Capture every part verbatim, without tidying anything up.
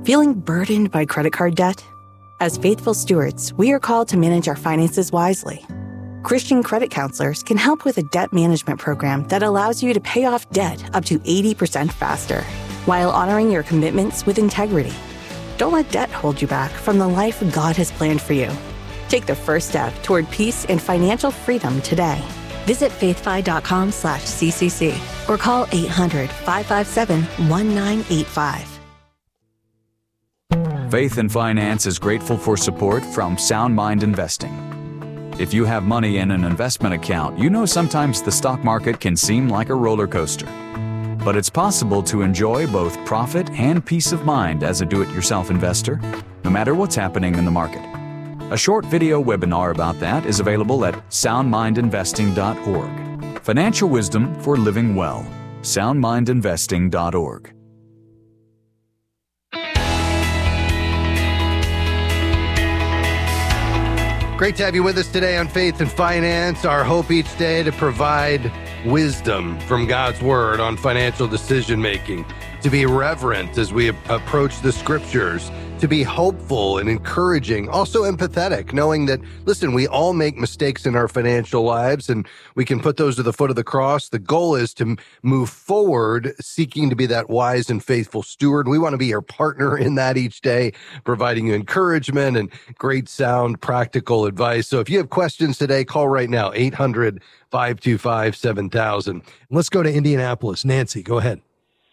Feeling burdened by credit card debt? As faithful stewards, we are called to manage our finances wisely. Christian credit counselors can help with a debt management program that allows you to pay off debt up to eighty percent faster, while honoring your commitments with integrity. Don't let debt hold you back from the life God has planned for you. Take the first step toward peace and financial freedom today. Visit faithfi.com slash CCC or call eight hundred, five five seven, one nine eight five. Faith and Finance is grateful for support from Sound Mind Investing. If you have money in an investment account, you know sometimes the stock market can seem like a roller coaster. But it's possible to enjoy both profit and peace of mind as a do-it-yourself investor, no matter what's happening in the market. A short video webinar about that is available at sound mind investing dot org. Financial wisdom for living well. sound mind investing dot org. Great to have you with us today on Faith and Finance. Our hope each day to provide wisdom from God's Word on financial decision making, to be reverent as we approach the Scriptures, to be hopeful and encouraging, also empathetic, knowing that, listen, we all make mistakes in our financial lives and we can put those to the foot of the cross. The goal is to move forward, seeking to be that wise and faithful steward. We want to be your partner in that each day, providing you encouragement and great sound, practical advice. So if you have questions today, call right now, eight hundred, five two five, seven thousand. Let's go to Indianapolis. Nancy, go ahead.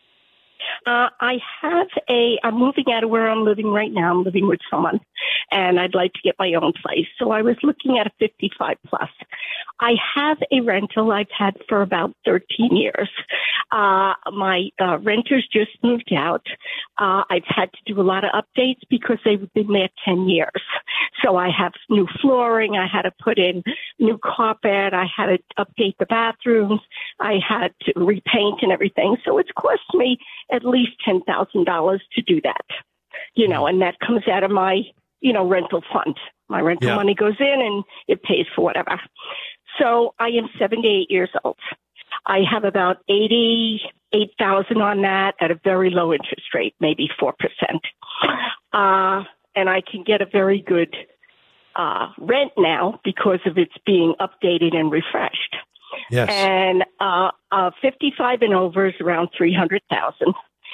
Uh, I have a, I'm moving out of where I'm living right now. I'm living with someone, and I'd like to get my own place. So I was looking at a fifty-five plus. I have a rental I've had for about thirteen years. Uh, my uh, renters just moved out. Uh, I've had to do a lot of updates because they've been there ten years. So I have new flooring. I had to put in new carpet. I had to update the bathrooms. I had to repaint and everything. So it's cost me at least ten thousand dollars to do that, you know, and that comes out of my, you know, rental fund. My rental Yeah. money goes in and it pays for whatever. So I am seventy-eight years old. I have about eighty-eight thousand on that at a very low interest rate, maybe four percent. Uh, and I can get a very good uh, rent now because of its being updated and refreshed. Yes. And uh, uh, fifty-five and over is around three hundred thousand.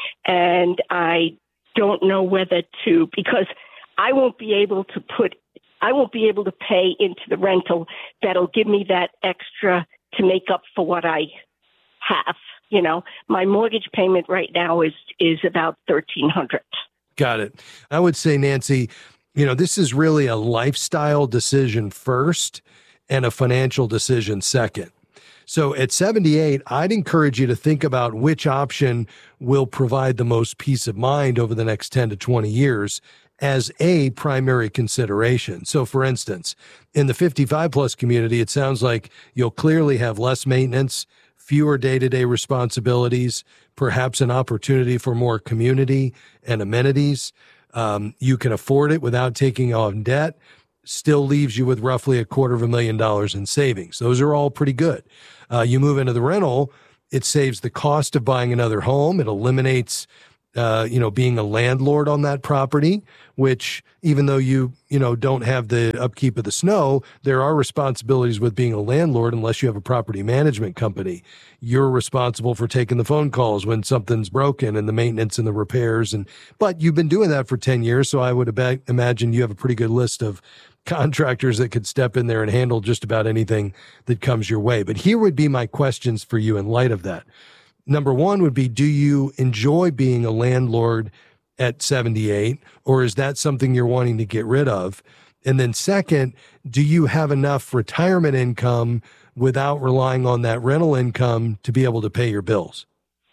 And I don't know whether to, because I won't be able to put, I won't be able to pay into the rental that'll give me that extra to make up for what I have. You know, my mortgage payment right now is, is about thirteen hundred. Got it. I would say, Nancy, you know, this is really a lifestyle decision first and a financial decision second. So at seventy-eight, I'd encourage you to think about which option will provide the most peace of mind over the next ten to twenty years as a primary consideration. So for instance, in the fifty-five plus community, it sounds like you'll clearly have less maintenance, fewer day-to-day responsibilities, perhaps an opportunity for more community and amenities. Um, you can afford it without taking on debt. Still leaves you with roughly a quarter of a million dollars in savings. Those are all pretty good. Uh, you move into the rental, it saves the cost of buying another home. It eliminates, uh, you know, being a landlord on that property, which even though you, you know, don't have the upkeep of the snow, there are responsibilities with being a landlord unless you have a property management company. You're responsible for taking the phone calls when something's broken and the maintenance and the repairs. And but you've been doing that for ten years, so I would ab- imagine you have a pretty good list of contractors that could step in there and handle just about anything that comes your way. But here would be my questions for you in light of that. Number one would be, do you enjoy being a landlord at seventy-eight, or is that something you're wanting to get rid of? And then second, do you have enough retirement income without relying on that rental income to be able to pay your bills?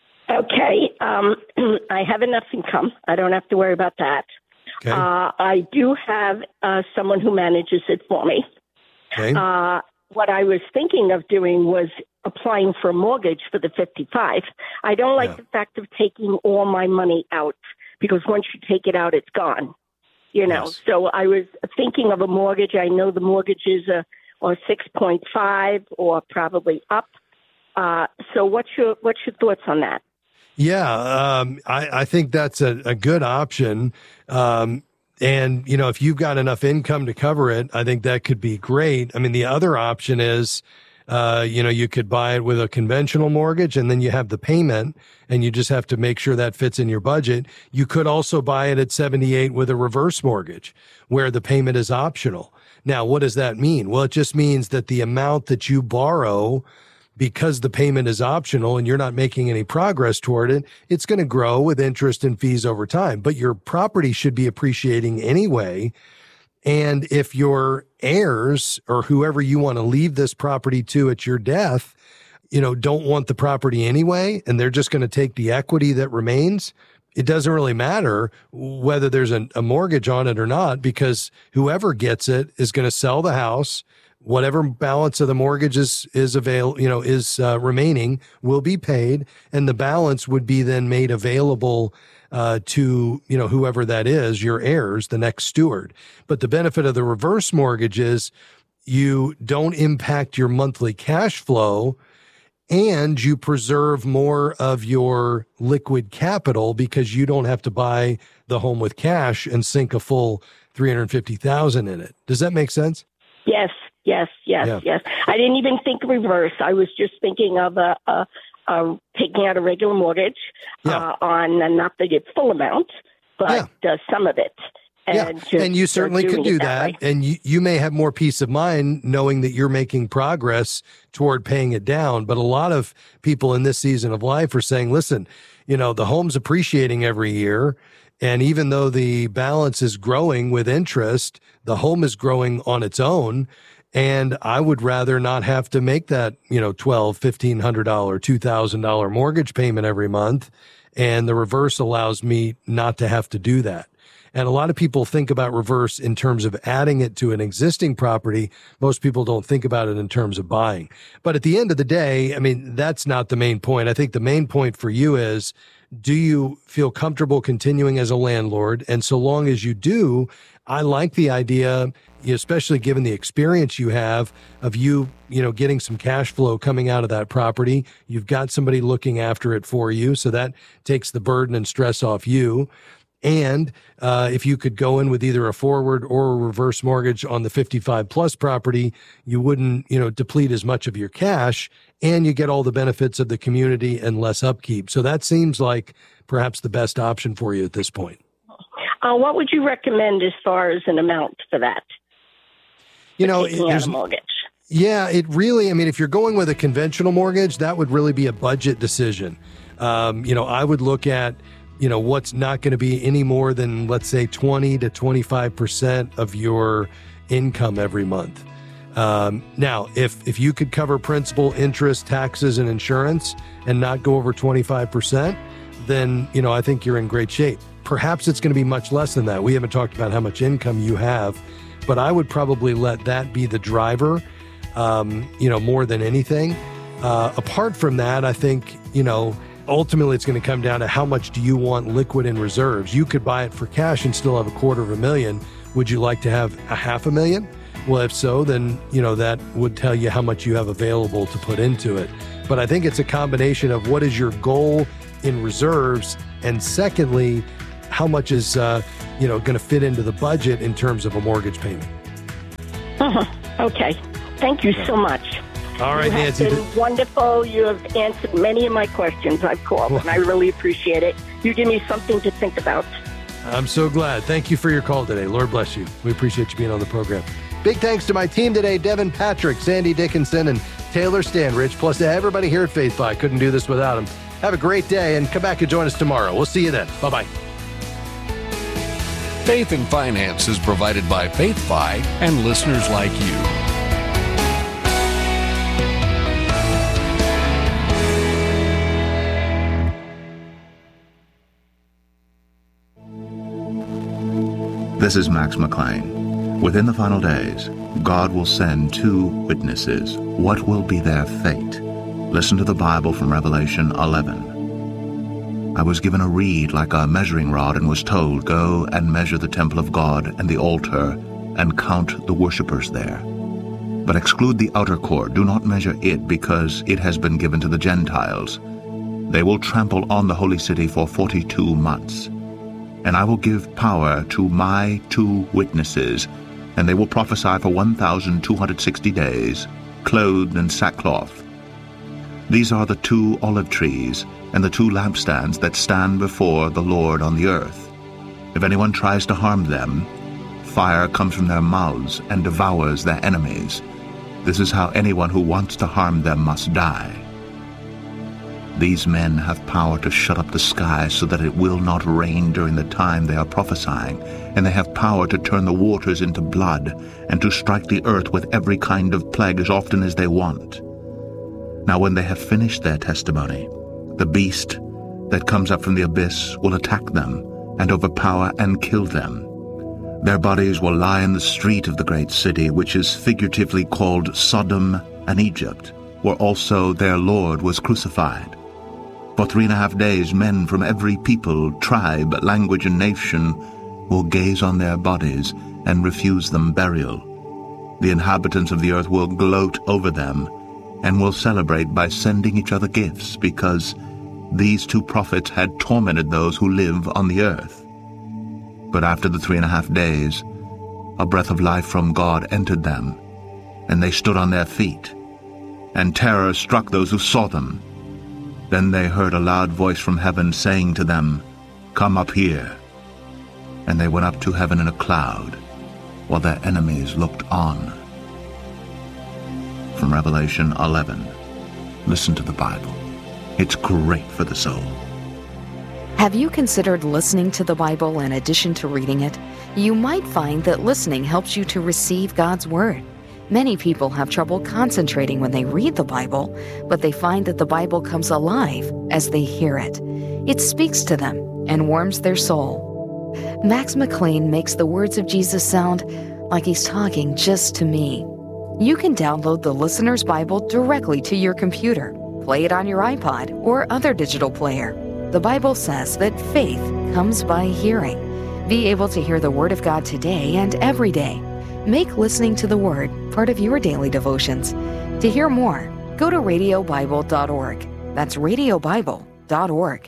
Okay. Um, I have enough income. I don't have to worry about that. Okay. Uh, I do have uh, someone who manages it for me. Okay. Uh, what I was thinking of doing was applying for a mortgage for the fifty-five. I don't like Yeah. the fact of taking all my money out because once you take it out, it's gone. You know, Yes. so I was thinking of a mortgage. I know the mortgages are or six point five or probably up. Uh, so what's your what's your thoughts on that? Yeah, um, I, I think that's a, a good option. Um, and, you know, if you've got enough income to cover it, I think that could be great. I mean, the other option is, uh, you know, you could buy it with a conventional mortgage and then you have the payment and you just have to make sure that fits in your budget. You could also buy it at seventy-eight with a reverse mortgage where the payment is optional. Now, what does that mean? Well, it just means that the amount that you borrow, because the payment is optional and you're not making any progress toward it, it's going to grow with interest and fees over time. But your property should be appreciating anyway. And if your heirs or whoever you want to leave this property to at your death, you know, don't want the property anyway, and they're just going to take the equity that remains, it doesn't really matter whether there's a, a mortgage on it or not, because whoever gets it is going to sell the house. Whatever balance of the mortgage is, is avail, you know, is uh, remaining will be paid, and the balance would be then made available uh, to, you know, whoever that is, your heirs, the next steward. But the benefit of the reverse mortgage is you don't impact your monthly cash flow, and you preserve more of your liquid capital because you don't have to buy the home with cash and sink a full three hundred fifty thousand dollars in it. Does that make sense? Yes. Yes, yes, yeah. yes. I didn't even think reverse. I was just thinking of a, a, a taking out a regular mortgage yeah. uh, on uh, not the full amount, but yeah. uh, some of it. And, yeah. and you certainly could do that. that and you, you may have more peace of mind knowing that you're making progress toward paying it down. But a lot of people in this season of life are saying, listen, you know, the home's appreciating every year. And even though the balance is growing with interest, the home is growing on its own. And I would rather not have to make that, you know, twelve, fifteen hundred dollars, two thousand dollars mortgage payment every month. And the reverse allows me not to have to do that. And a lot of people think about reverse in terms of adding it to an existing property. Most people don't think about it in terms of buying. But at the end of the day, I mean, that's not the main point. I think the main point for you is, do you feel comfortable continuing as a landlord? And so long as you do, I like the idea, especially given the experience you have of you, you know, getting some cash flow coming out of that property. You've got somebody looking after it for you. So that takes the burden and stress off you. And uh, if you could go in with either a forward or a reverse mortgage on the fifty-five plus property, you wouldn't, you know, deplete as much of your cash, and you get all the benefits of the community and less upkeep. So that seems like perhaps the best option for you at this point. Uh, what would you recommend as far as an amount for that? You know, taking out a mortgage. Yeah, it really, I mean, if you're going with a conventional mortgage, that would really be a budget decision. Um, you know, I would look at, you know, what's not going to be any more than, let's say, twenty to twenty-five percent of your income every month. Um, now, if, if you could cover principal, interest, taxes, and insurance and not go over twenty-five percent, then, you know, I think you're in great shape. Perhaps it's going to be much less than that. We haven't talked about how much income you have, but I would probably let that be the driver, um, you know, more than anything. Uh, apart from that, I think, you know, ultimately it's going to come down to how much do you want liquid in reserves. You could buy it for cash and still have a quarter of a million. Would you like to have a half a million? Well, if so, then, you know, that would tell you how much you have available to put into it. But I think it's a combination of what is your goal in reserves, and secondly, how much is, uh, you know, going to fit into the budget in terms of a mortgage payment. Uh-huh. Okay. Thank you so much. All right, you Nancy. Have been wonderful. You have answered many of my questions I've called, well, and I really appreciate it. You give me something to think about. I'm so glad. Thank you for your call today. Lord bless you. We appreciate you being on the program. Big thanks to my team today, Devin Patrick, Sandy Dickinson, and Taylor Stanridge, plus to everybody here at FaithFi. Couldn't do this without them. Have a great day, and come back and join us tomorrow. We'll see you then. Bye-bye. Faith and Finance is provided by FaithFi and listeners like you. This is Max McLean. Within the final days, God will send two witnesses. What will be their fate? Listen to the Bible from Revelation eleven. I was given a reed like a measuring rod and was told, go and measure the temple of God and the altar and count the worshippers there. But exclude the outer court. Do not measure it, because it has been given to the Gentiles. They will trample on the holy city for forty-two months. And I will give power to my two witnesses, and they will prophesy for one thousand two hundred sixty days, clothed in sackcloth. These are the two olive trees and the two lampstands that stand before the Lord on the earth. If anyone tries to harm them, fire comes from their mouths and devours their enemies. This is how anyone who wants to harm them must die. These men have power to shut up the sky so that it will not rain during the time they are prophesying, and they have power to turn the waters into blood and to strike the earth with every kind of plague as often as they want. Now when they have finished their testimony, the beast that comes up from the abyss will attack them and overpower and kill them. Their bodies will lie in the street of the great city, which is figuratively called Sodom and Egypt, where also their Lord was crucified. For three and a half days men from every people, tribe, language, and nation will gaze on their bodies and refuse them burial. The inhabitants of the earth will gloat over them and will celebrate by sending each other gifts, because these two prophets had tormented those who live on the earth. But after the three and a half days, a breath of life from God entered them, and they stood on their feet, and terror struck those who saw them. Then they heard a loud voice from heaven saying to them, "Come up here." And they went up to heaven in a cloud, while their enemies looked on. From Revelation eleven. Listen to the Bible. It's great for the soul. Have you considered listening to the Bible in addition to reading it? You might find that listening helps you to receive God's Word. Many people have trouble concentrating when they read the Bible, but they find that the Bible comes alive as they hear it. It speaks to them and warms their soul. Max McLean makes the words of Jesus sound like he's talking just to me. You can download the Listener's Bible directly to your computer, play it on your iPod or other digital player. The Bible says that faith comes by hearing. Be able to hear the Word of God today and every day. Make listening to the Word part of your daily devotions. To hear more, go to radio bible dot org. That's radio bible dot org.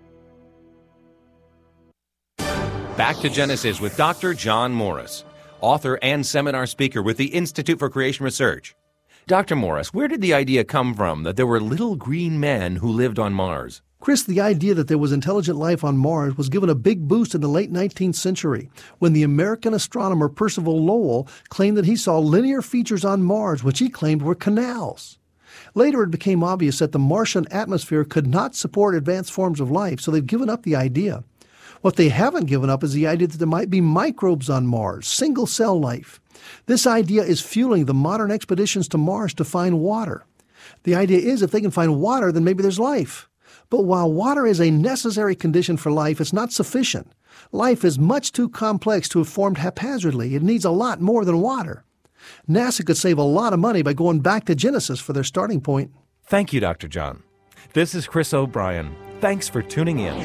Back to Genesis with Doctor John Morris, author and seminar speaker with the Institute for Creation Research. Doctor Morris, where did the idea come from that there were little green men who lived on Mars? Chris, the idea that there was intelligent life on Mars was given a big boost in the late nineteenth century when the American astronomer Percival Lowell claimed that he saw linear features on Mars, which he claimed were canals. Later, it became obvious that the Martian atmosphere could not support advanced forms of life, so they've given up the idea. What they haven't given up is the idea that there might be microbes on Mars, single-cell life. This idea is fueling the modern expeditions to Mars to find water. The idea is if they can find water, then maybe there's life. But while water is a necessary condition for life, it's not sufficient. Life is much too complex to have formed haphazardly. It needs a lot more than water. NASA could save a lot of money by going back to Genesis for their starting point. Thank you, Doctor John. This is Chris O'Brien. Thanks for tuning in.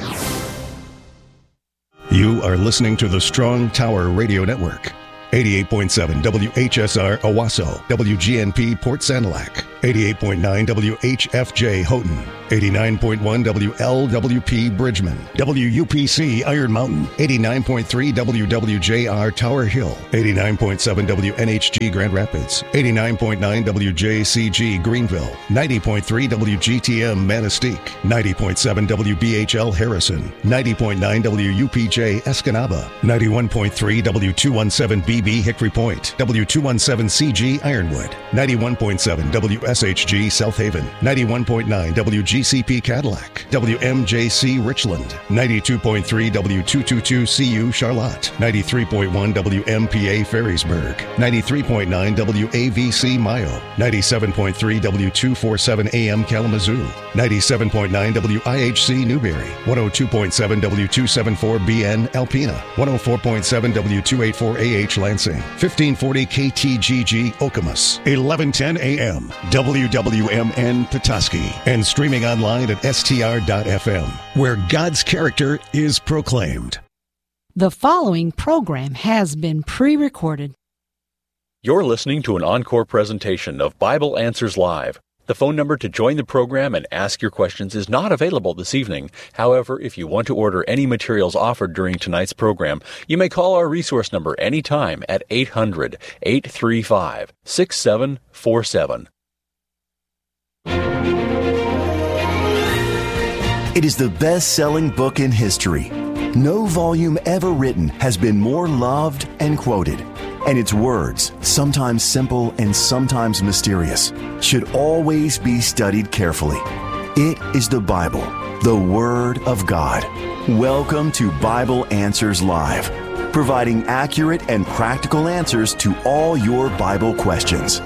You are listening to the Strong Tower Radio Network. eighty-eight point seven W H S R Owasso, W G N P Port Sanilac, eighty-eight point nine W H F J Houghton, eighty-nine point one W L W P Bridgman, W U P C Iron Mountain, eighty-nine point three W W J R Tower Hill, eighty-nine point seven W N H G Grand Rapids, eighty-nine point nine W J C G Greenville, ninety point three W G T M Manistee, ninety point seven W B H L Harrison, ninety point nine W U P J Escanaba, ninety-one point three W two seventeen B B Hickory Point, W two seventeen C G Ironwood, ninety-one point seven W S H G South Haven, ninety-one point nine W G C P Cadillac, W M J C Richland, ninety-two point three W two twenty-two C U Charlotte, ninety-three point one W M P A Ferrisburg, ninety-three point nine W A V C Mayo, ninety-seven point three W two forty-seven A M Kalamazoo, ninety-seven point nine W I H C Newberry, one oh two point seven W two seventy-four B N Alpena, one oh four point seven W two eighty-four A H Lansing, fifteen forty K T G G Okemos, eleven ten A M W W M N Petoskey, and streaming online at S T R dot F M, where God's character is proclaimed. The following program has been pre-recorded. You're listening to an encore presentation of Bible Answers Live, The phone number to join the program and ask your questions is not available this evening. However, if you want to order any materials offered during tonight's program, you may call our resource number anytime at eight hundred, eight three five, six seven four seven. It is the best-selling book in history. No volume ever written has been more loved and quoted. And its words, sometimes simple and sometimes mysterious, should always be studied carefully. It is the Bible, the Word of God. Welcome to Bible Answers Live, providing accurate and practical answers to all your Bible questions.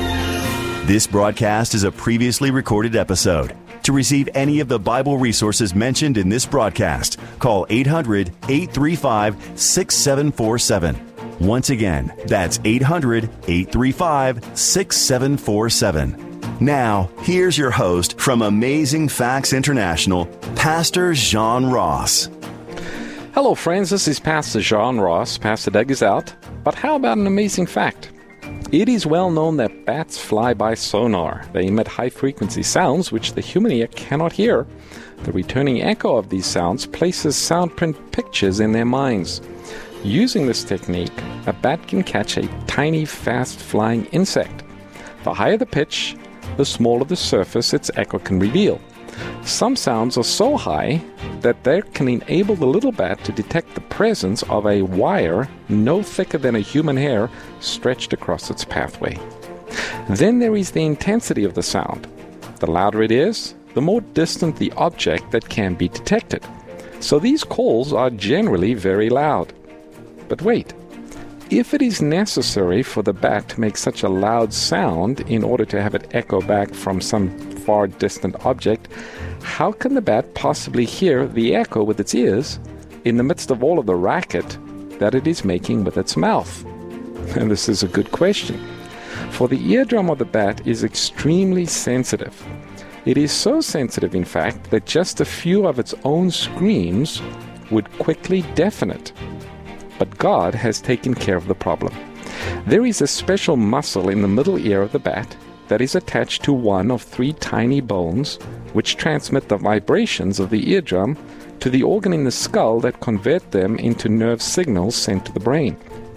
This broadcast is a previously recorded episode. To receive any of the Bible resources mentioned in this broadcast, call eight hundred, eight three five, six seven four seven. Once again, that's eight hundred, eight three five, six seven four seven. Now, here's your host from Amazing Facts International, Pastor John Ross. Hello, friends. This is Pastor John Ross. Pastor Doug is out. But how about an amazing fact? It is well known that bats fly by sonar. They emit high-frequency sounds which the human ear cannot hear. The returning echo of these sounds places soundprint pictures in their minds. Using this technique, a bat can catch a tiny, fast-flying insect. The higher the pitch, the smaller the surface its echo can reveal. Some sounds are so high that they can enable the little bat to detect the presence of a wire no thicker than a human hair stretched across its pathway. Then there is the intensity of the sound. The louder it is, the more distant the object that can be detected. So these calls are generally very loud. But wait, if it is necessary for the bat to make such a loud sound in order to have it echo back from some far distant object, how can the bat possibly hear the echo with its ears in the midst of all of the racket that it is making with its mouth? And this is a good question, for the eardrum of the bat is extremely sensitive. It is so sensitive, in fact, that just a few of its own screams would quickly deafen it. But God has taken care of the problem. There is a special muscle in the middle ear of the bat that is attached to one of three tiny bones which transmit the vibrations of the eardrum to the organ in the skull that convert them into nerve signals sent to the brain.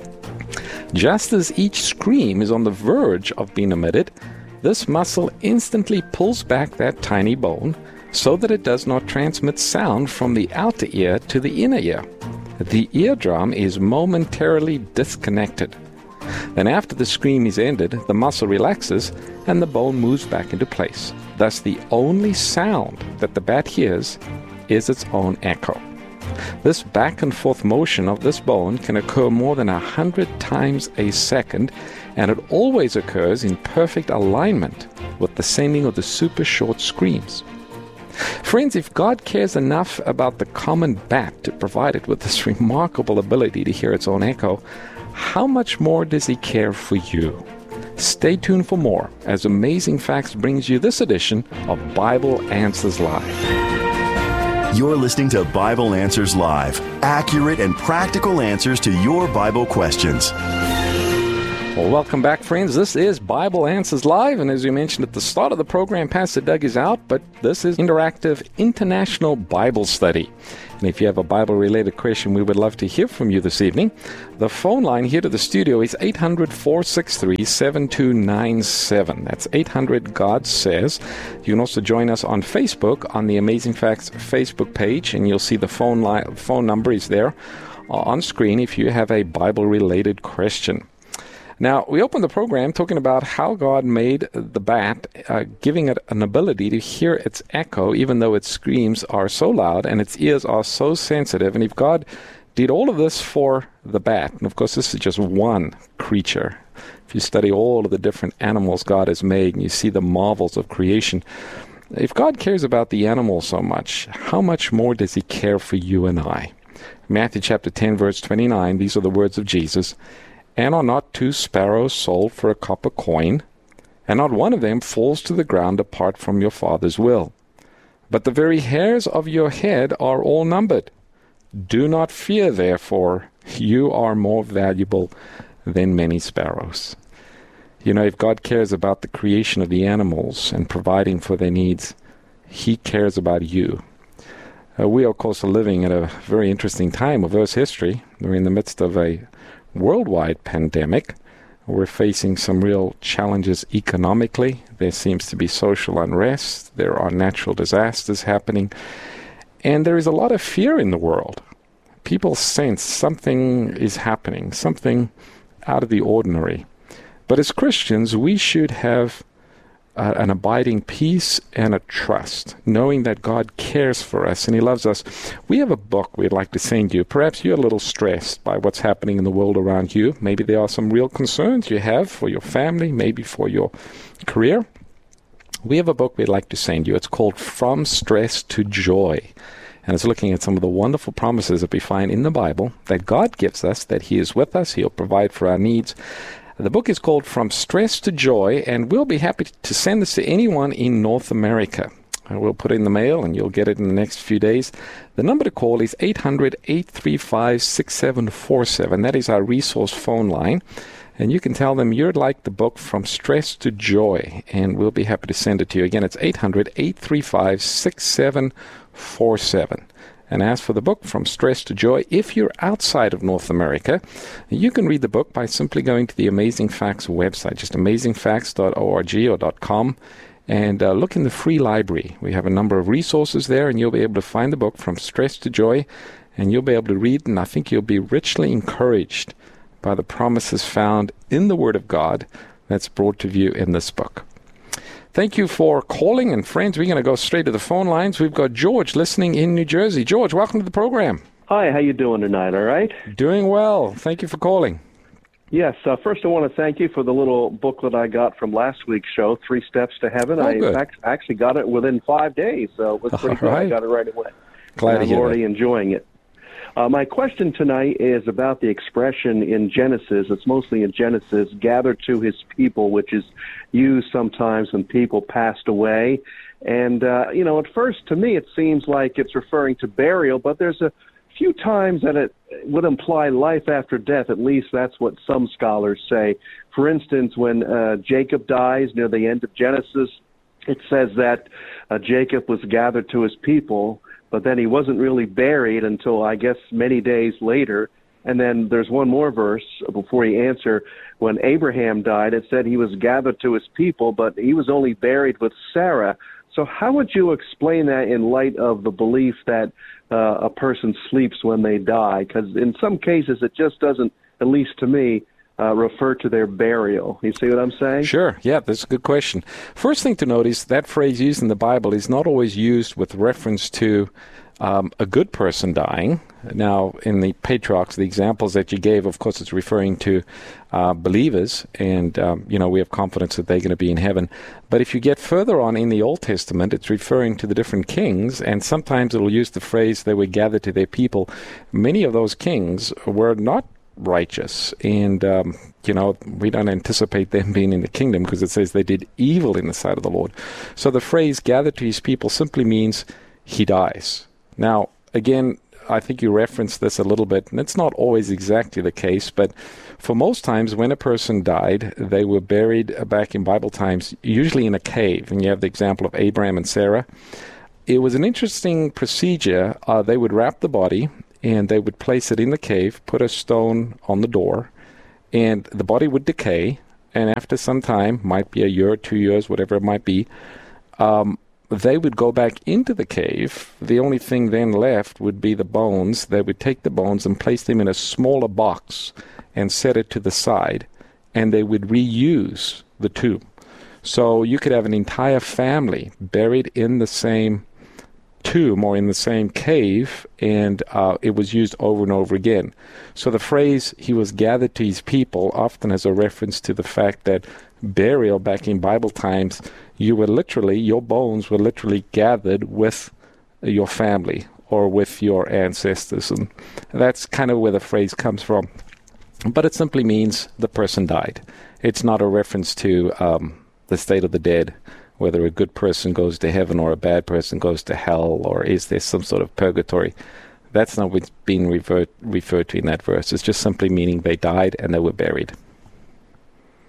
Just as each scream is on the verge of being emitted, this muscle instantly pulls back that tiny bone so that it does not transmit sound from the outer ear to the inner ear. The eardrum is momentarily disconnected. Then after the scream is ended, the muscle relaxes and the bone moves back into place. Thus the only sound that the bat hears is its own echo. This back and forth motion of this bone can occur more than a hundred times a second, and it always occurs in perfect alignment with the sending of the super short screams. Friends, if God cares enough about the common bat to provide it with this remarkable ability to hear its own echo, how much more does He care for you? Stay tuned for more as Amazing Facts brings you this edition of Bible Answers Live. You're listening to Bible Answers Live, accurate and practical answers to your Bible questions. Well, welcome back, friends. This is Bible Answers Live, and as we mentioned at the start of the program, Pastor Doug is out, but this is interactive international Bible study. And if you have a Bible-related question, we would love to hear from you this evening. The phone line here to the studio is eight hundred, four six three, seven two nine seven. That's eight hundred, God Says. You can also join us on Facebook on the Amazing Facts Facebook page, and you'll see the phone line, phone number is there on screen if you have a Bible-related question. Now, we opened the program talking about how God made the bat, uh, giving it an ability to hear its echo, even though its screams are so loud and its ears are so sensitive. And if God did all of this for the bat, and of course this is just one creature. If you study all of the different animals God has made and you see the marvels of creation, if God cares about the animals so much, how much more does He care for you and I? Matthew chapter ten, verse twenty-nine, these are the words of Jesus. And are not two sparrows sold for a copper coin? And not one of them falls to the ground apart from your Father's will. But the very hairs of your head are all numbered. Do not fear, therefore, you are more valuable than many sparrows. You know, if God cares about the creation of the animals and providing for their needs, he cares about you. Uh, we, of course, are living at a very interesting time of Earth's history. We're in the midst of a worldwide pandemic. We're facing some real challenges economically. There seems to be social unrest. There are natural disasters happening. And there is a lot of fear in the world. People sense something is happening, something out of the ordinary. But as Christians, we should have uh, an abiding peace and a trust, knowing that God cares for us and he loves us. We have a book we'd like to send you. Perhaps you're a little stressed by what's happening in the world around you. Maybe there are some real concerns you have for your family, maybe for your career. We have a book we'd like to send you. It's called From Stress to Joy. And it's looking at some of the wonderful promises that we find in the Bible that God gives us, that he is with us, he'll provide for our needs. The book is called From Stress to Joy, and we'll be happy to send this to anyone in North America. We'll put it in the mail, and you'll get it in the next few days. The number to call is eight hundred, eight three five, six seven four seven. That is our resource phone line. And you can tell them you'd like the book From Stress to Joy, and we'll be happy to send it to you. Again, it's eight hundred, eight three five, six seven four seven. And ask for the book From Stress to Joy. If you're outside of North America, you can read the book by simply going to the Amazing Facts website, just amazing facts dot org or .com, and uh, look in the free library. We have a number of resources there, and you'll be able to find the book From Stress to Joy, and you'll be able to read, and I think you'll be richly encouraged by the promises found in the Word of God that's brought to view in this book. Thank you for calling, and friends, we're going to go straight to the phone lines. We've got George listening in New Jersey. George, welcome to the program. Hi, how you doing tonight, all right? Doing well. Thank you for calling. Yes, uh, first I want to thank you for the little booklet I got from last week's show, Three Steps to Heaven. Oh, I good. ac- actually got it within five days, so it was pretty All good. right. I got it right away. Glad and to I'm hear already that. enjoying it. Uh, my question tonight is about the expression in Genesis. It's mostly in Genesis, gathered to his people, which is used sometimes when people passed away. And, uh, you know, at first, to me, it seems like it's referring to burial, but there's a few times that it would imply life after death. At least that's what some scholars say. For instance, when uh, Jacob dies near the end of Genesis, it says that uh, Jacob was gathered to his people, but then he wasn't really buried until, I guess, many days later. And then there's one more verse before you answer. When Abraham died, it said he was gathered to his people, but he was only buried with Sarah. So how would you explain that in light of the belief that uh, a person sleeps when they die? Because in some cases it just doesn't, at least to me, Uh, refer to their burial. You see what I'm saying? Sure. Yeah, that's a good question. First thing to note is that phrase used in the Bible is not always used with reference to um, a good person dying. Now, in the patriarchs, the examples that you gave, of course, it's referring to uh, believers, and, um, you know, we have confidence that they're going to be in heaven. But if you get further on in the Old Testament, it's referring to the different kings, and sometimes it'll use the phrase, they were gathered to their people. Many of those kings were not righteous, and um, you know, we don't anticipate them being in the kingdom because it says they did evil in the sight of the Lord. So the phrase gathered to his people simply means he dies. Now, again, I think you referenced this a little bit, and it's not always exactly the case, but for most times when a person died, they were buried back in Bible times, usually in a cave, and you have the example of Abraham and Sarah. It was an interesting procedure. Uh, they would wrap the body, and they would place it in the cave, put a stone on the door, and the body would decay, and after some time, might be a year, two years, whatever it might be, um, they would go back into the cave. The only thing then left would be the bones. They would take the bones and place them in a smaller box and set it to the side, and they would reuse the tomb. So you could have an entire family buried in the same tomb or in the same cave, and uh, it was used over and over again. So the phrase, he was gathered to his people, often has a reference to the fact that burial back in Bible times, you were literally, your bones were literally gathered with your family or with your ancestors, and that's kind of where the phrase comes from. But it simply means the person died. It's not a reference to um, the state of the dead, whether a good person goes to heaven or a bad person goes to hell, or is there some sort of purgatory. That's not what's being revert, referred to in that verse. It's just simply meaning they died and they were buried.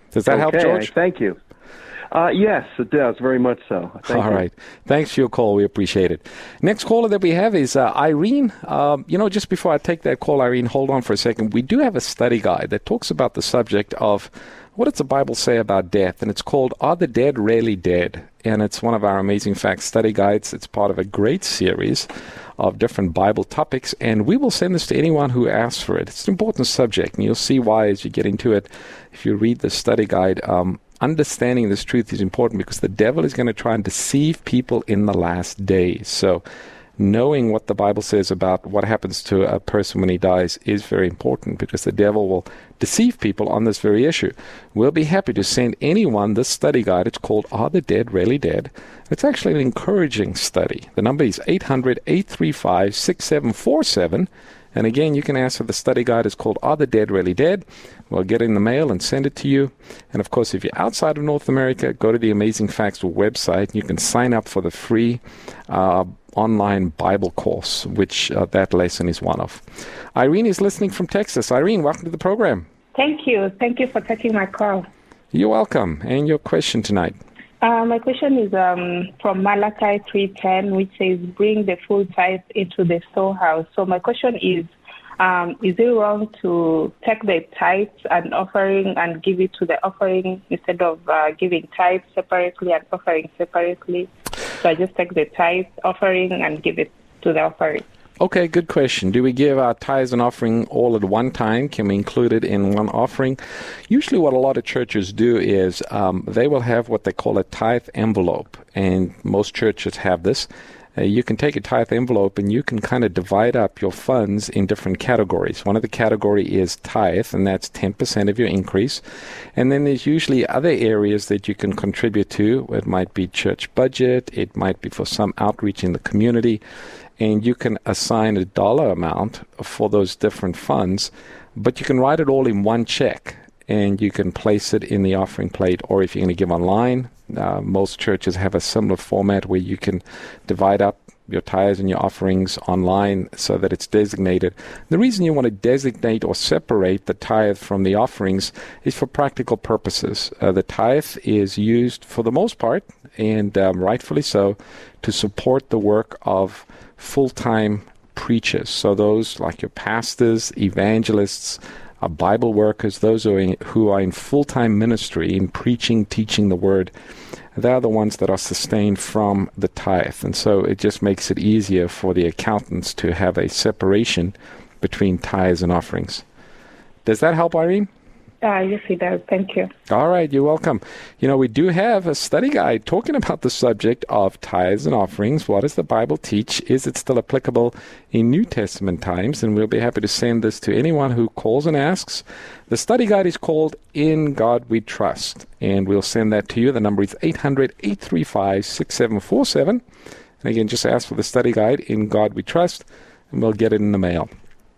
Does that okay, help, George? Thank you. Uh, yes, it does, very much so. Thank All you. right. Thanks for your call. We appreciate it. Next caller that we have is uh, Irene. Um, you know, just before I take that call, Irene, hold on for a second. We do have a study guide that talks about the subject of what does the Bible say about death? And it's called Are the Dead Really Dead? And it's one of our Amazing Facts study guides. It's part of a great series of different Bible topics, and we will send this to anyone who asks for it. It's an important subject, and you'll see why as you get into it. If you read the study guide, um, understanding this truth is important because the devil is going to try and deceive people in the last days. So knowing what the Bible says about what happens to a person when he dies is very important because the devil will deceive people on this very issue. We'll be happy to send anyone this study guide. It's called Are the Dead Really Dead? It's actually an encouraging study. The number is eight hundred, eight three five, six seven four seven. And again, you can ask for the study guide. It's called Are the Dead Really Dead? We'll get it in the mail and send it to you. And of course, if you're outside of North America, go to the Amazing Facts website. You can sign up for the free uh, online Bible course, which uh, that lesson is one of. Irene is listening from Texas. Irene, welcome to the program. Thank you. Thank you for taking my call. You're welcome. And your question tonight? Uh, my question is um, from Malachi three ten, which says, bring the full tithe into the storehouse. So my question is, um, is it wrong to take the tithes and offering and give it to the offering instead of uh, giving tithes separately and offering separately? So I just take the tithe offering and give it to the offering. Okay, good question. Do we give our tithes and offering all at one time? Can we include it in one offering? Usually what a lot of churches do is um, they will have what they call a tithe envelope, and most churches have this. Uh, you can take a tithe envelope and you can kind of divide up your funds in different categories. One of the category is tithe, and that's ten percent of your increase. And then there's usually other areas that you can contribute to. It might be church budget. It might be for some outreach in the community. And you can assign a dollar amount for those different funds, but you can write it all in one check, and you can place it in the offering plate, or if you're going to give online, uh, most churches have a similar format where you can divide up your tithes and your offerings online so that it's designated. The reason you want to designate or separate the tithe from the offerings is for practical purposes. Uh, the tithe is used for the most part, and um, rightfully so, to support the work of full-time preachers. So those like your pastors, evangelists, uh, Bible workers, those who are, in, who are in full-time ministry in preaching, teaching the word, they're the ones that are sustained from the tithe. And so it just makes it easier for the accountants to have a separation between tithes and offerings. Does that help, Irene? Uh, yes, it does. Thank you. All right, you're welcome. You know, we do have a study guide talking about the subject of tithes and offerings. What does the Bible teach? Is it still applicable in New Testament times? And we'll be happy to send this to anyone who calls and asks. The study guide is called In God We Trust, and we'll send that to you. The number is eight hundred, eight three five, six seven four seven. And again, just ask for the study guide, In God We Trust, and we'll get it in the mail.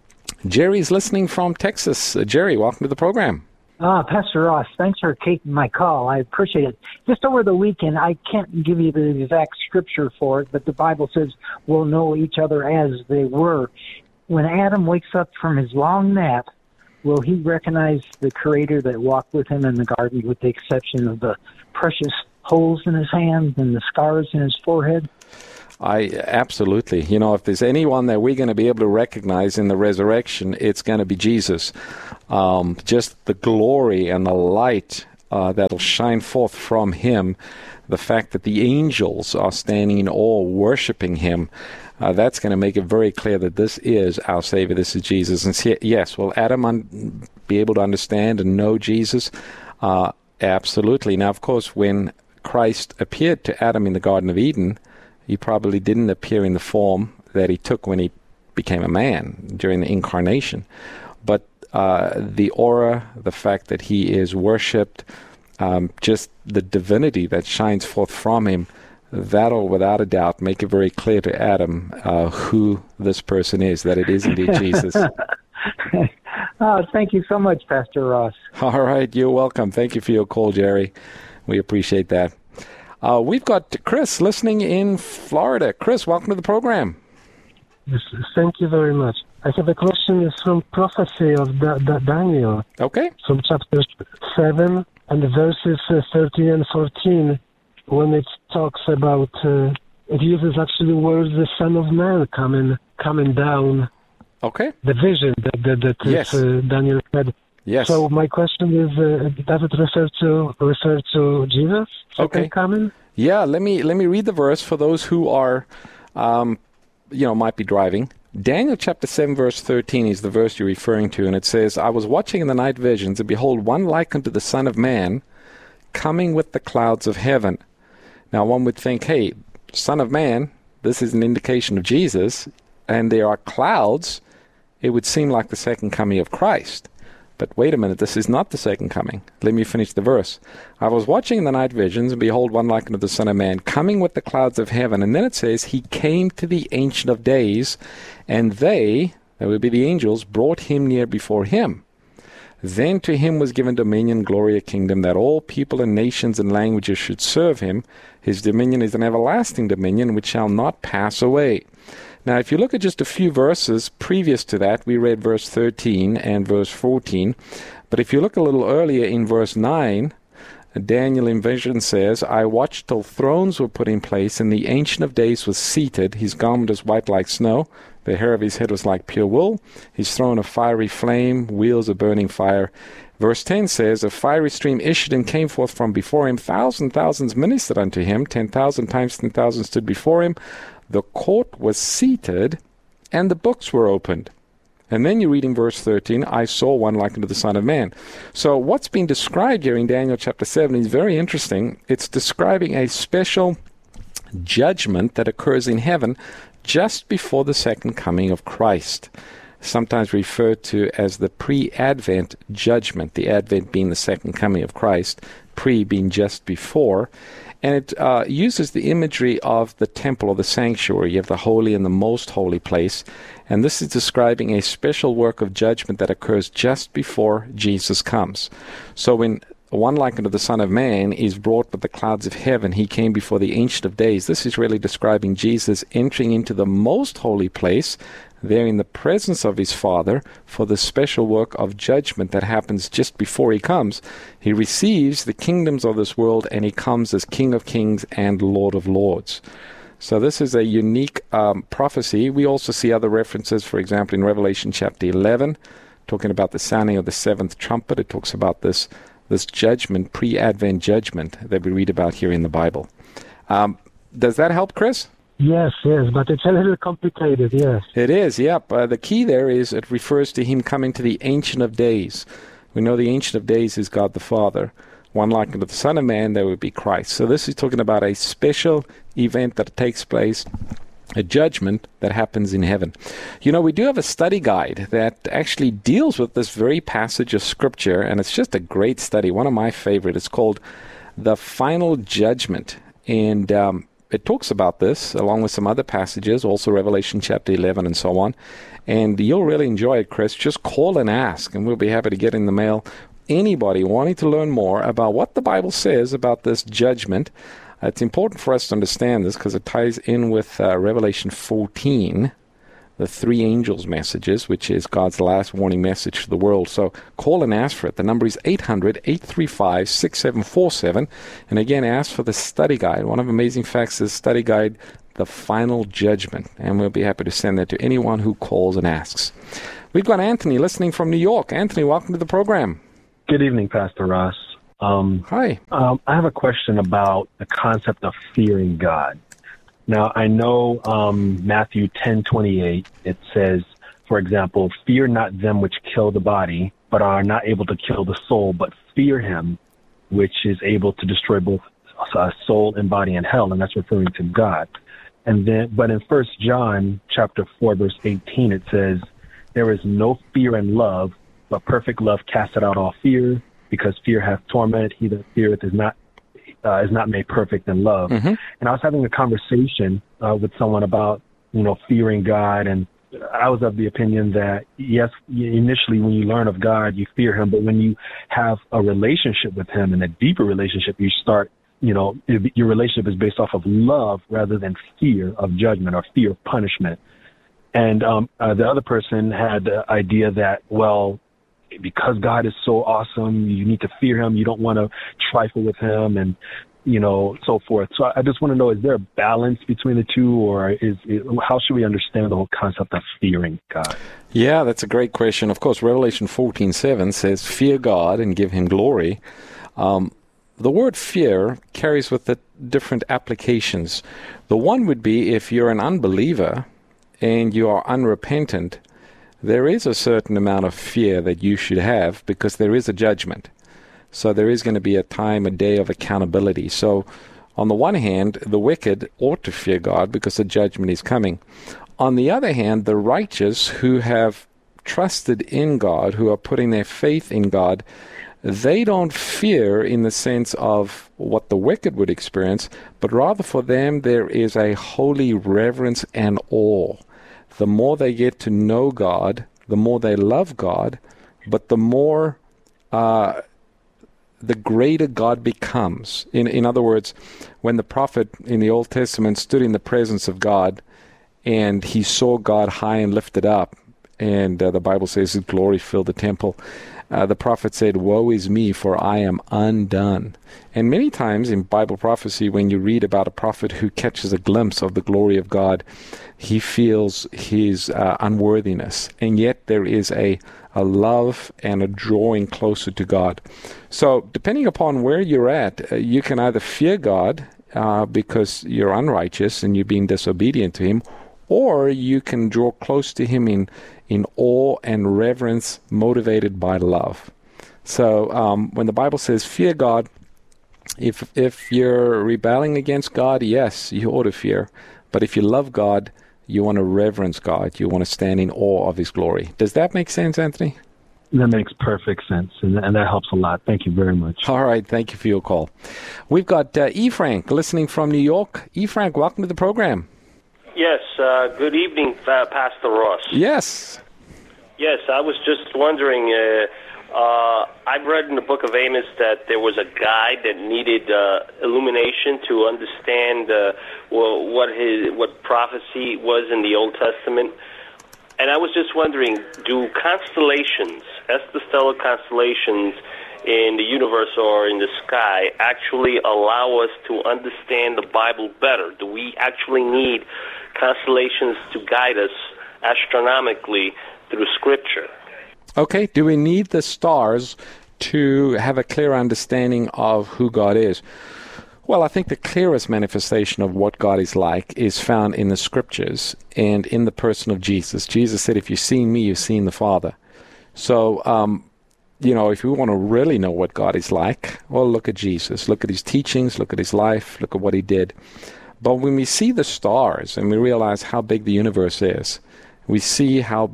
Jerry's listening from Texas. Uh, Jerry, welcome to the program. Ah, Pastor Ross, thanks for taking my call. I appreciate it. Just over the weekend, I can't give you the exact scripture for it, but the Bible says we'll know each other as they were. When Adam wakes up from his long nap, will he recognize the Creator that walked with him in the garden, with the exception of the precious holes in his hands and the scars in his forehead? I absolutely. You know, if there's anyone that we're going to be able to recognize in the resurrection, it's going to be Jesus. Um, just the glory and the light uh, that'll shine forth from him, the fact that the angels are standing in awe, worshiping him, uh, that's going to make it very clear that this is our Savior, this is Jesus. And see, yes, will Adam un- be able to understand and know Jesus? Uh, absolutely. Now, of course, when Christ appeared to Adam in the Garden of Eden, he probably didn't appear in the form that he took when he became a man during the incarnation. But uh, the aura, the fact that he is worshipped, um, just the divinity that shines forth from him, that'll without a doubt make it very clear to Adam uh, who this person is, that it is indeed Jesus. Oh, thank you so much, Pastor Ross. All right, you're welcome. Thank you for your call, Jerry. We appreciate that. Uh, we've got Chris listening in Florida. Chris, welcome to the program. Yes, thank you very much. I have a question from prophecy of da- da- Daniel. Okay. From chapter seven, and the verses uh, thirteen and fourteen, when it talks about, uh, it uses actually the words "the Son of Man" coming coming down. Okay. The vision that that, that Yes. uh, Daniel said. Yes. So my question is, uh, does it refer to refer to Jesus? Second Okay. coming? Yeah, let me let me read the verse for those who are, um, you know, might be driving. Daniel chapter seven, verse thirteen is the verse you're referring to, and it says, I was watching in the night visions, and behold, one like unto the Son of Man, coming with the clouds of heaven. Now, one would think, hey, Son of Man, this is an indication of Jesus, and there are clouds. It would seem like the second coming of Christ. But wait a minute, this is not the second coming. Let me finish the verse. I was watching in the night visions, and behold, one like unto the Son of Man, coming with the clouds of heaven. And then it says, he came to the Ancient of Days, and they, that would be the angels, brought him near before him. Then to him was given dominion, glory, a kingdom, that all people and nations and languages should serve him. His dominion is an everlasting dominion which shall not pass away. Now, if you look at just a few verses previous to that, we read verse thirteen and verse fourteen. But if you look a little earlier in verse nine, Daniel in vision says, I watched till thrones were put in place, and the Ancient of Days was seated. His garment was white like snow. The hair of his head was like pure wool. His throne a fiery flame, wheels of burning fire. Verse ten says, a fiery stream issued and came forth from before him. Thousand thousands ministered unto him. Ten thousand times ten thousand stood before him. The court was seated, and the books were opened. And then you read in verse thirteen, I saw one like unto the Son of Man. So what's being described here in Daniel chapter seven is very interesting. It's describing a special judgment that occurs in heaven just before the second coming of Christ, sometimes referred to as the pre-Advent judgment, the Advent being the second coming of Christ, pre being just before. And it uh, uses the imagery of the temple or the sanctuary. You have the holy and the most holy place. And this is describing a special work of judgment that occurs just before Jesus comes. So when one like unto the Son of Man is brought with the clouds of heaven, he came before the Ancient of Days. This is really describing Jesus entering into the most holy place, there in the presence of his Father, for the special work of judgment that happens just before he comes. He receives the kingdoms of this world, and he comes as King of Kings and Lord of Lords. So this is a unique um, prophecy. We also see other references, for example, in Revelation chapter eleven, talking about the sounding of the seventh trumpet. It talks about this, this judgment, pre-Advent judgment that we read about here in the Bible. Um, does that help, Chris? Yes, yes, but it's a little complicated, yes. It is, yep. Uh, the key there is it refers to him coming to the Ancient of Days. We know the Ancient of Days is God the Father. One like unto the Son of Man, there would be Christ. So this is talking about a special event that takes place, a judgment that happens in heaven. You know, we do have a study guide that actually deals with this very passage of Scripture, and it's just a great study, one of my favorite. It's called The Final Judgment. And um, it talks about this along with some other passages, also Revelation chapter eleven and so on. And you'll really enjoy it, Chris. Just call and ask, and we'll be happy to get in the mail anybody wanting to learn more about what the Bible says about this judgment. Uh, it's important for us to understand this because it ties in with uh, Revelation fourteen, the three angels' messages, which is God's last warning message to the world. So call and ask for it. The number is eight hundred, eight three five, six seven four seven. And again, ask for the study guide. One of Amazing Facts is study guide, The Final Judgment. And we'll be happy to send that to anyone who calls and asks. We've got Anthony listening from New York. Anthony, welcome to the program. Good evening, Pastor Ross. Um, Hi. Um, I have a question about the concept of fearing God. Now, I know um, Matthew ten twenty-eight, it says, for example, fear not them which kill the body, but are not able to kill the soul, but fear him which is able to destroy both uh, soul and body in hell, and that's referring to God. And then, but in First John chapter four, verse eighteen, it says, there is no fear in love, but perfect love casteth out all fear, because fear hath torment. He that feareth is not uh, is not made perfect in love. Mm-hmm. And I was having a conversation uh, with someone about, you know, fearing God, and I was of the opinion that, yes, initially when you learn of God, you fear him, but when you have a relationship with him and a deeper relationship, you start, you know, your relationship is based off of love rather than fear of judgment or fear of punishment. And um, uh, the other person had the idea that, well, because God is so awesome, you need to fear him. You don't want to trifle with him, and you know, so forth. So I just want to know, is there a balance between the two, or is, is how should we understand the whole concept of fearing God? Yeah, that's a great question. Of course, Revelation fourteen seven says, fear God and give him glory. Um, the word fear carries with it different applications. The one would be if you're an unbeliever and you are unrepentant, there is a certain amount of fear that you should have because there is a judgment. So there is going to be a time, a day of accountability. So on the one hand, the wicked ought to fear God because the judgment is coming. On the other hand, the righteous who have trusted in God, who are putting their faith in God, they don't fear in the sense of what the wicked would experience, but rather for them there is a holy reverence and awe. The more they get to know God, the more they love God, but the more uh, the greater God becomes. In in other words, when the prophet in the Old Testament stood in the presence of God and he saw God high and lifted up, and uh, the Bible says his glory filled the temple, uh, the prophet said, woe is me, for I am undone. And many times in Bible prophecy, when you read about a prophet who catches a glimpse of the glory of God, he feels his uh, unworthiness, and yet there is a a love and a drawing closer to God. So depending upon where you're at, uh, you can either fear God uh, because you're unrighteous and you're being disobedient to him, or you can draw close to him in, in awe and reverence motivated by love. So um, when the Bible says fear God, if if you're rebelling against God, yes, you ought to fear. But if you love God, you want to reverence God. You want to stand in awe of his glory. Does that make sense, Anthony? That makes perfect sense, and, and that helps a lot. Thank you very much. All right. Thank you for your call. We've got uh, E. Frank listening from New York. E. Frank, welcome to the program. Yes. Uh, good evening, uh, Pastor Ross. Yes. Yes, I was just wondering, uh, uh, I've read in the book of Amos that there was a guide that needed uh, illumination to understand uh, well, what his what prophecy was in the Old Testament. And I was just wondering, do constellations, stellar constellations in the universe or in the sky actually allow us to understand the Bible better? Do we actually need constellations to guide us astronomically through Scripture? Okay, do we need the stars to have a clear understanding of who God is? Well, I think the clearest manifestation of what God is like is found in the Scriptures and in the person of Jesus. Jesus said, if you've seen me, you've seen the Father. So, um, you know, if we want to really know what God is like, well, look at Jesus. Look at his teachings, look at his life, look at what he did. But when we see the stars and we realize how big the universe is, we see how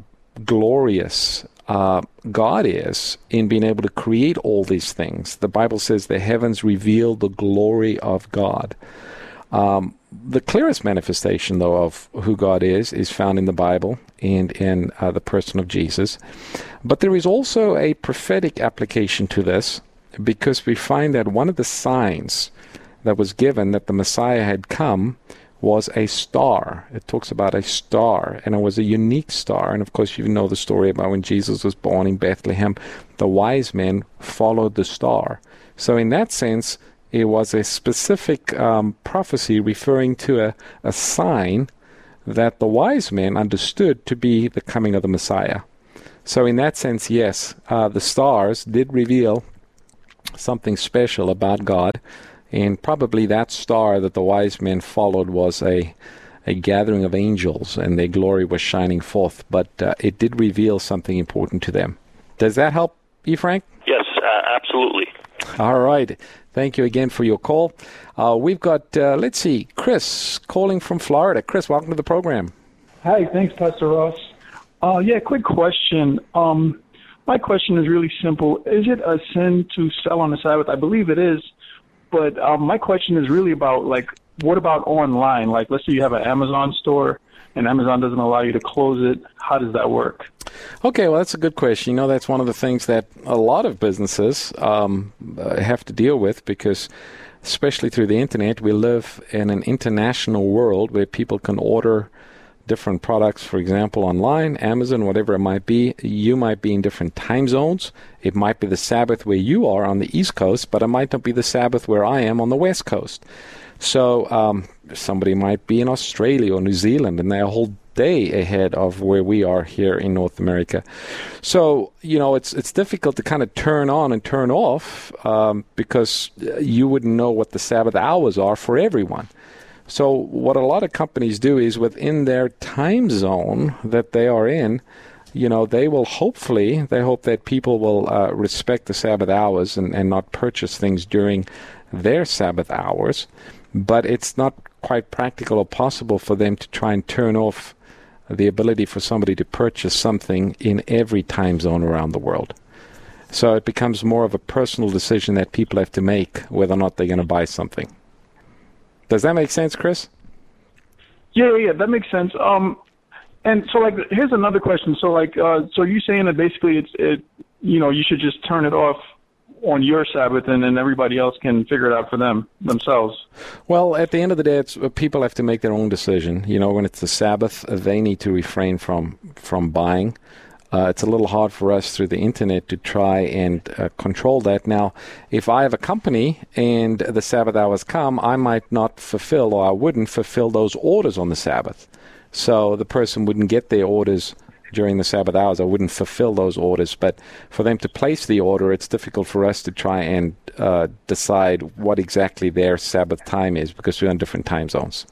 glorious uh, God is in being able to create all these things. The Bible says the heavens reveal the glory of God. Um, the clearest manifestation, though, of who God is, is found in the Bible and in uh, the person of Jesus. But there is also a prophetic application to this, because we find that one of the signs that was given that the Messiah had come was a star. It talks about a star, and it was a unique star. And of course, you know the story about when Jesus was born in Bethlehem, the wise men followed the star. So in that sense, it was a specific um, prophecy referring to a, a sign that the wise men understood to be the coming of the Messiah. So in that sense, yes, uh, the stars did reveal something special about God. And probably that star that the wise men followed was a a gathering of angels, and their glory was shining forth. But uh, it did reveal something important to them. Does that help, E. Frank? Yes, uh, absolutely. All right. Thank you again for your call. Uh, we've got, uh, let's see, Chris calling from Florida. Chris, welcome to the program. Hi, thanks, Pastor Ross. Uh, yeah, quick question. Um, my question is really simple. Is it a sin to sell on the Sabbath? I believe it is. But um, my question is really about, like, what about online? Like, let's say you have an Amazon store and Amazon doesn't allow you to close it. How does that work? Okay, well, that's a good question. You know, that's one of the things that a lot of businesses um, uh, have to deal with, because especially through the internet, we live in an international world where people can order different products, for example, online, Amazon, whatever it might be. You might be in different time zones. It might be the Sabbath where you are on the East Coast, but it might not be the Sabbath where I am on the West Coast. So um, somebody might be in Australia or New Zealand, and they're a whole day ahead of where we are here in North America. So, you know, it's it's difficult to kind of turn on and turn off um, because you wouldn't know what the Sabbath hours are for everyone. So what a lot of companies do is within their time zone that they are in, you know, they will hopefully, they hope that people will uh, respect the Sabbath hours and, and not purchase things during their Sabbath hours. But it's not quite practical or possible for them to try and turn off the ability for somebody to purchase something in every time zone around the world. So it becomes more of a personal decision that people have to make whether or not they're going to buy something. Does that make sense, Chris? Yeah, yeah, that makes sense. Um, and so, like, here's another question. So, like, uh, so you're saying that basically it's, it, you know, you should just turn it off on your Sabbath, and then everybody else can figure it out for them themselves. Well, at the end of the day, it's, uh, people have to make their own decision. You know, when it's the Sabbath, uh, they need to refrain from from buying. Uh, it's a little hard for us through the internet to try and uh, control that. Now, if I have a company and the Sabbath hours come, I might not fulfill, or I wouldn't fulfill those orders on the Sabbath. So the person wouldn't get their orders during the Sabbath hours. I wouldn't fulfill those orders. But for them to place the order, it's difficult for us to try and uh, decide what exactly their Sabbath time is because we're on different time zones.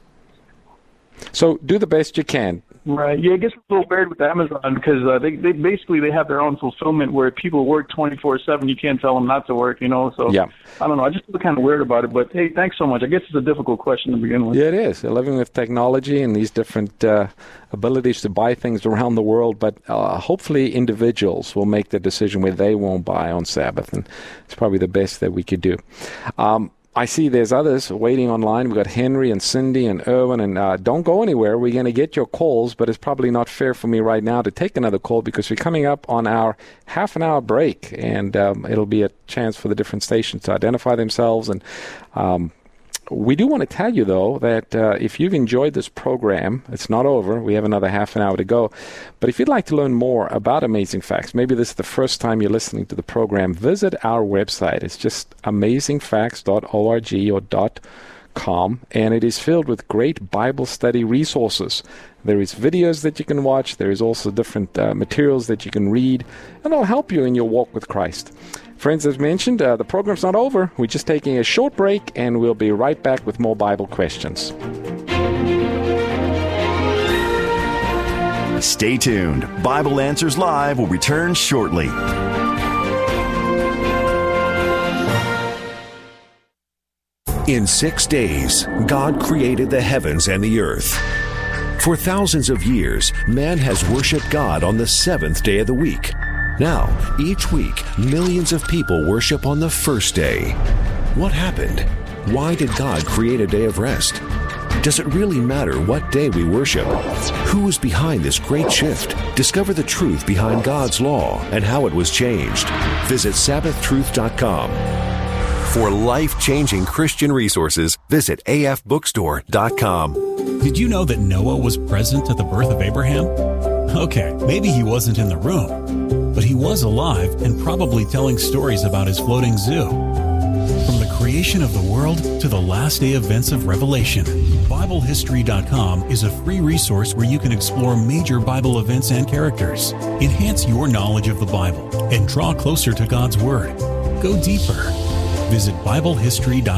So do the best you can. Right. Yeah, it gets a little weird with Amazon because uh, they, they basically they have their own fulfillment where people work twenty-four seven. You can't tell them not to work, you know. So yeah. I don't know. I just feel kind of weird about it. But, hey, thanks so much. I guess it's a difficult question to begin with. Yeah, it is. They're living with technology and these different uh, abilities to buy things around the world. But uh, hopefully individuals will make the decision where they won't buy on Sabbath. And it's probably the best that we could do. Um I see there's others waiting online. We've got Henry and Cindy and Erwin. And uh, don't go anywhere. We're going to get your calls, but it's probably not fair for me right now to take another call because we're coming up on our half an hour break. And um, it'll be a chance for the different stations to identify themselves. And um, we do want to tell you, though, that uh, if you've enjoyed this program, it's not over. We have another half an hour to go. But if you'd like to learn more about Amazing Facts, maybe this is the first time you're listening to the program, visit our website. It's just amazing facts dot org or .com, and it is filled with great Bible study resources. There is videos that you can watch. There is also different uh, materials that you can read, and it'll help you in your walk with Christ. Friends, as mentioned, uh, the program's not over. We're just taking a short break, and we'll be right back with more Bible questions. Stay tuned. Bible Answers Live will return shortly. In six days, God created the heavens and the earth. For thousands of years, man has worshiped God on the seventh day of the week. Now, each week, millions of people worship on the first day. What happened? Why did God create a day of rest? Does it really matter what day we worship? Who is behind this great shift? Discover the truth behind God's law and how it was changed. Visit Sabbath truth dot com. For life-changing Christian resources, visit A F bookstore dot com. Did you know that Noah was present at the birth of Abraham? Okay, maybe he wasn't in the room, but he was alive and probably telling stories about his floating zoo. From the creation of the world to the last day events of Revelation, Bible History dot com is a free resource where you can explore major Bible events and characters, enhance your knowledge of the Bible, and draw closer to God's Word. Go deeper. Visit Bible History dot com.